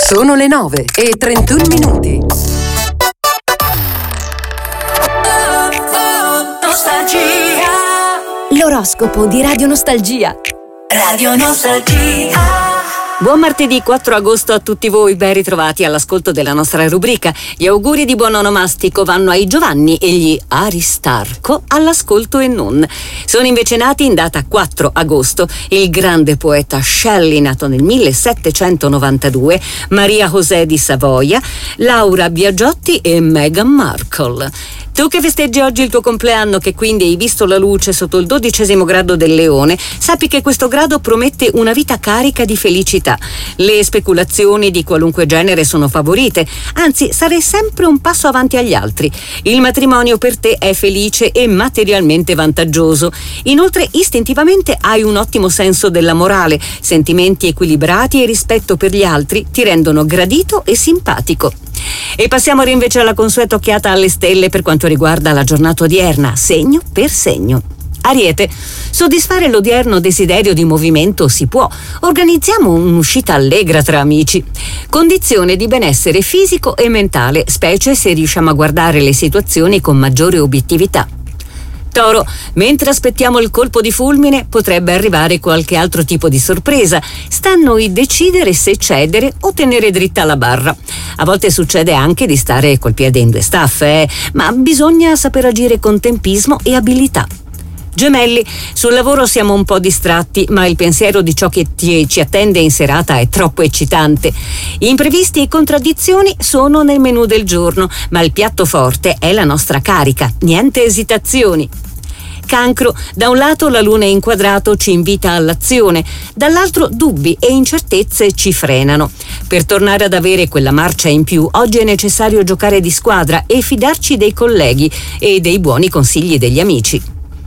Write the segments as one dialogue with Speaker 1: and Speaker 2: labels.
Speaker 1: Sono le 9:31.
Speaker 2: Nostalgia.
Speaker 3: L'oroscopo di Radio Nostalgia.
Speaker 2: Radio Nostalgia.
Speaker 3: Buon martedì 4 agosto a tutti voi, ben ritrovati all'ascolto della nostra rubrica. Gli auguri di buon onomastico vanno ai Giovanni e gli Aristarco all'ascolto e non. Sono invece nati in data 4 agosto il grande poeta Shelley, nato nel 1792, Maria José di Savoia, Laura Biagiotti e Meghan Markle. Tu che festeggi oggi il tuo compleanno, che quindi hai visto la luce sotto il 12° grado del Leone, sappi che questo grado promette una vita carica di felicità. Le speculazioni di qualunque genere sono favorite, anzi sarai sempre un passo avanti agli altri. Il matrimonio per te è felice e materialmente vantaggioso. Inoltre istintivamente hai un ottimo senso della morale, sentimenti equilibrati e rispetto per gli altri ti rendono gradito e simpatico. E passiamo invece alla consueta occhiata alle stelle per quanto riguarda la giornata odierna, segno per segno. Ariete, soddisfare l'odierno desiderio di movimento si può. Organizziamo un'uscita allegra tra amici. Condizione di benessere fisico e mentale, specie se riusciamo a guardare le situazioni con maggiore obiettività. Toro, mentre aspettiamo il colpo di fulmine, potrebbe arrivare qualche altro tipo di sorpresa. Sta a noi decidere se cedere o tenere dritta la barra. A volte succede anche di stare col piede in due staffe, ma bisogna saper agire con tempismo e abilità. Gemelli, sul lavoro siamo un po' distratti, ma il pensiero di ciò che ci attende in serata è troppo eccitante. Imprevisti e contraddizioni sono nel menù del giorno, ma il piatto forte è la nostra carica, niente esitazioni. Cancro, da un lato la luna inquadrato ci invita all'azione, dall'altro dubbi e incertezze ci frenano. Per tornare ad avere quella marcia in più, oggi è necessario giocare di squadra e fidarci dei colleghi e dei buoni consigli degli amici.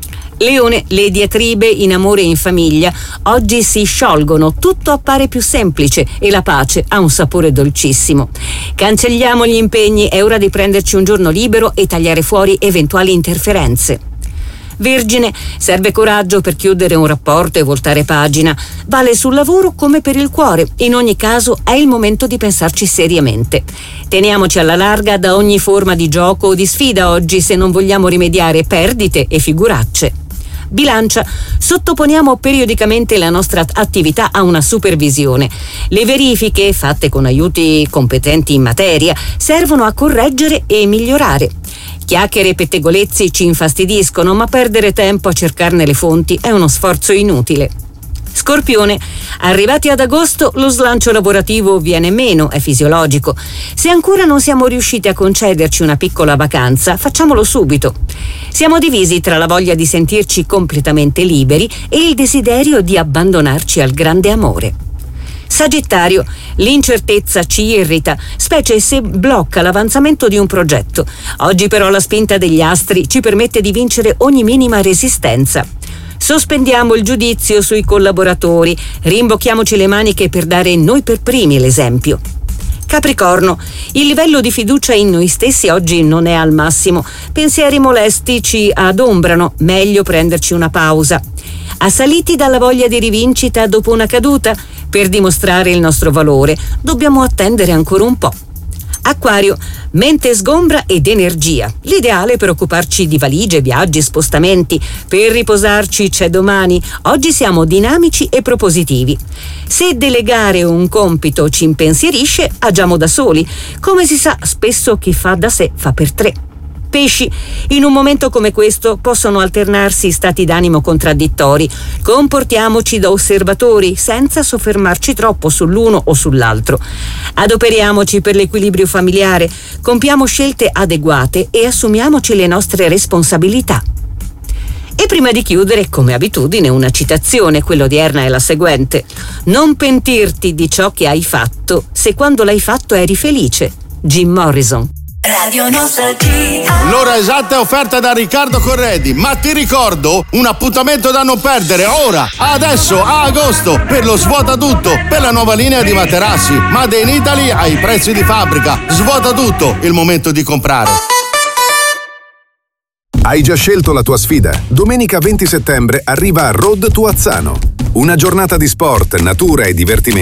Speaker 3: Leone, le diatribe in amore e in famiglia oggi si sciolgono, tutto appare più semplice e la pace ha un sapore dolcissimo. Cancelliamo gli impegni, è ora di prenderci un giorno libero e tagliare fuori eventuali interferenze. Vergine, serve coraggio per chiudere un rapporto e voltare pagina. Vale sul lavoro come per il cuore. In ogni caso è il momento di pensarci seriamente. Teniamoci alla larga da ogni forma di gioco o di sfida oggi se non vogliamo rimediare perdite e figuracce. Bilancia, sottoponiamo periodicamente la nostra attività a una supervisione. Le verifiche, fatte con aiuti competenti in materia, servono a correggere e migliorare. Chiacchiere e pettegolezzi ci infastidiscono, ma perdere tempo a cercarne le fonti è uno sforzo inutile. Scorpione, arrivati ad agosto lo slancio lavorativo viene meno, è fisiologico. Se ancora non siamo riusciti a concederci una piccola vacanza, facciamolo subito. Siamo divisi tra la voglia di sentirci completamente liberi e il desiderio di abbandonarci al grande amore. Sagittario, l'incertezza ci irrita, specie se blocca l'avanzamento di un progetto. Oggi però la spinta degli astri ci permette di vincere ogni minima resistenza. Sospendiamo il giudizio sui collaboratori, rimbocchiamoci le maniche per dare noi per primi l'esempio. Capricorno, il livello di fiducia in noi stessi oggi non è al massimo. Pensieri molesti ci adombrano, meglio prenderci una pausa. Assaliti dalla voglia di rivincita dopo una caduta, per dimostrare il nostro valore dobbiamo attendere ancora un po'. Acquario, mente sgombra ed energia. L'ideale per occuparci di valigie, viaggi, spostamenti. Per riposarci c'è domani. Oggi siamo dinamici e propositivi. Se delegare un compito ci impensierisce, agiamo da soli. Come si sa, spesso chi fa da sé fa per tre. Pesci, in un momento come questo possono alternarsi stati d'animo contraddittori. Comportiamoci da osservatori senza soffermarci troppo sull'uno o sull'altro. Adoperiamoci per l'equilibrio familiare, compiamo scelte adeguate e assumiamoci le nostre responsabilità. E prima di chiudere, come abitudine, una citazione, quella odierna è la seguente: non pentirti di ciò che hai fatto se quando l'hai fatto eri felice. Jim Morrison.
Speaker 2: Radio Nostalgia.
Speaker 4: L'ora esatta è offerta da Riccardo Corredi, ma ti ricordo un appuntamento da non perdere ora, adesso, a agosto, per lo Svuota Tutto, per la nuova linea di materassi Made in Italy ai prezzi di fabbrica. Svuota Tutto, il momento di comprare.
Speaker 5: Hai già scelto la tua sfida? Domenica 20 settembre arriva Road to Azzano. Una giornata di sport, natura e divertimento